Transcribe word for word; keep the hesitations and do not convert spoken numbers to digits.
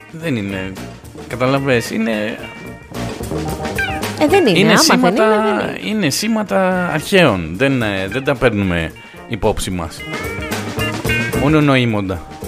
δεν είναι. Καταλαβες, είναι. Ε, δεν είναι. Είναι, Άμα σήματα, δεν είναι, δεν είναι. είναι σήματα αρχαίων. Δεν, δεν τα παίρνουμε υπόψη μας. Μόνο νοήμοντα.